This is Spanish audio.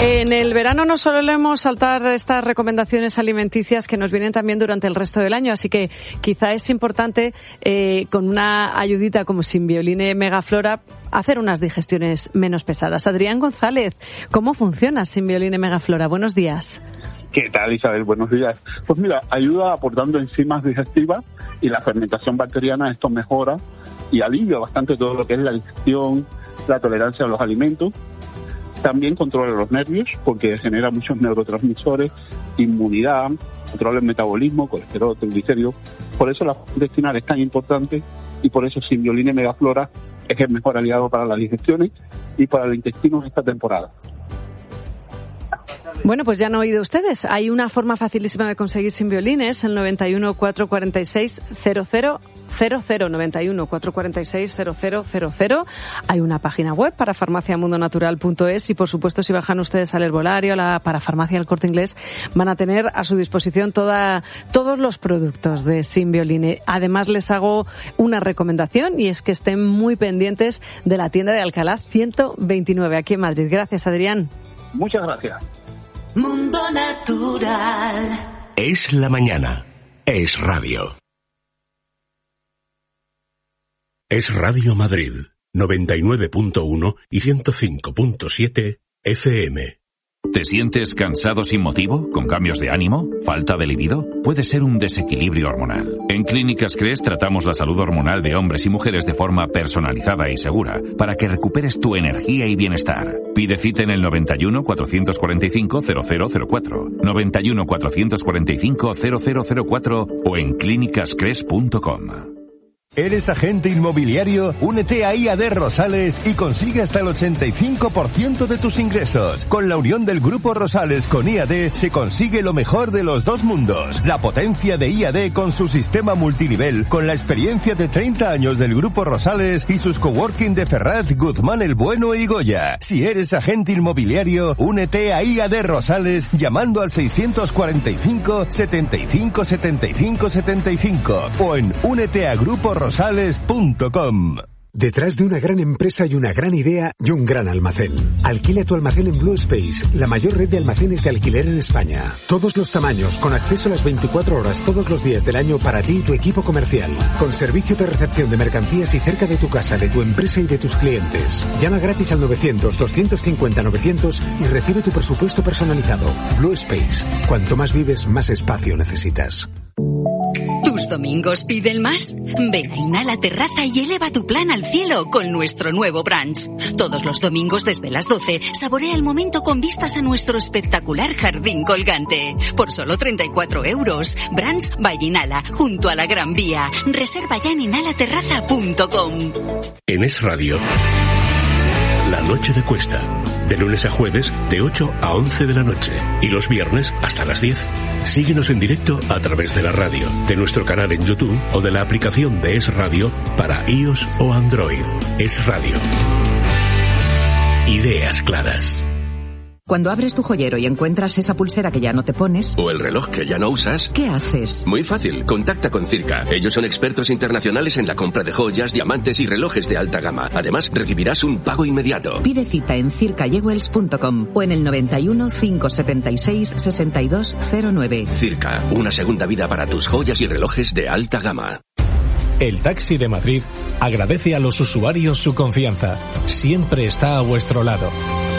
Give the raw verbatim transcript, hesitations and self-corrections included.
En el verano no solemos saltar estas recomendaciones alimenticias que nos vienen también durante el resto del año, así que quizá es importante, eh, con una ayudita como Simbioline Megaflora, hacer unas digestiones menos pesadas. Adrián González, ¿cómo funciona Simbioline Megaflora? Buenos días. ¿Qué tal, Isabel? Buenos días. Pues mira, ayuda aportando enzimas digestivas y la fermentación bacteriana. Esto mejora y alivia bastante todo lo que es la digestión, la tolerancia a los alimentos. También controla los nervios porque genera muchos neurotransmisores, inmunidad, controla el metabolismo, colesterol, triglicéridos. Por eso la función intestinal es tan importante y por eso Simbioline Megaflora es el mejor aliado para las digestiones y para el intestino en esta temporada. Bueno, pues ya han oído ustedes. Hay una forma facilísima de conseguir Simbioline, es el noventa y uno, cuatrocientos cuarenta y seis, cero cero cero cero, noventa y uno, cuatrocientos cuarenta y seis, cero cero cero cero. Hay una página web, parafarmaciamundonatural punto es, y por supuesto si bajan ustedes al herbolario, a la Parafarmacia del Corte Inglés, van a tener a su disposición toda, todos los productos de Simbioline. Además les hago una recomendación y es que estén muy pendientes de la tienda de Alcalá ciento veintinueve aquí en Madrid. Gracias, Adrián. Muchas gracias. Mundo Natural. Es la mañana. Es radio. Es Radio Madrid, noventa y nueve punto uno y ciento cinco punto siete F M. ¿Te sientes cansado sin motivo? ¿Con cambios de ánimo? ¿Falta de libido? Puede ser un desequilibrio hormonal. En Clínicas Cres tratamos la salud hormonal de hombres y mujeres de forma personalizada y segura para que recuperes tu energía y bienestar. Pide cita en el noventa y uno, cuatrocientos cuarenta y cinco, cero cero cero cuatro, noventa y uno, cuatrocientos cuarenta y cinco, cero cero cero cuatro o en clínicas cres punto com. ¿Eres agente inmobiliario? Únete a I A D Rosales y consigue hasta el ochenta y cinco por ciento de tus ingresos. Con la unión del Grupo Rosales con I A D se consigue lo mejor de los dos mundos. La potencia de I A D con su sistema multinivel, con la experiencia de treinta años del Grupo Rosales y sus coworking de Ferraz, Guzmán el Bueno y Goya. Si eres agente inmobiliario, únete a I A D Rosales llamando al seiscientos cuarenta y cinco, setenta y cinco, setenta y cinco, setenta y cinco o en únete a Grupo Rosales punto com. Detrás de una gran empresa hay una gran idea y un gran almacén. Alquila tu almacén en Blue Space, la mayor red de almacenes de alquiler en España. Todos los tamaños, con acceso a las veinticuatro horas todos los días del año para ti y tu equipo comercial. Con servicio de recepción de mercancías y cerca de tu casa, de tu empresa y de tus clientes. Llama gratis al novecientos, doscientos cincuenta, novecientos y recibe tu presupuesto personalizado. Blue Space. Cuanto más vives, más espacio necesitas. ¿Tus domingos piden más? Ven a Inhala Terraza y eleva tu plan al cielo con nuestro nuevo brunch. Todos los domingos desde las doce, saborea el momento con vistas a nuestro espectacular jardín colgante. Por solo treinta y cuatro euros. Brunch by Inhala, junto a la Gran Vía. Reserva ya en inhala terraza punto com. En Es Radio, La Noche de Cuesta. De lunes a jueves, de ocho a once de la noche. Y los viernes, hasta las diez. Síguenos en directo a través de la radio, de nuestro canal en YouTube o de la aplicación de Es Radio para iOS o Android. Es Radio. Ideas claras. Cuando abres tu joyero y encuentras esa pulsera que ya no te pones... O el reloj que ya no usas... ¿Qué haces? Muy fácil, contacta con Circa. Ellos son expertos internacionales en la compra de joyas, diamantes y relojes de alta gama. Además, recibirás un pago inmediato. Pide cita en circa jewels punto com o en el noventa y uno, cinco setenta y seis, sesenta y dos cero nueve. Circa, una segunda vida para tus joyas y relojes de alta gama. El Taxi de Madrid agradece a los usuarios su confianza. Siempre está a vuestro lado.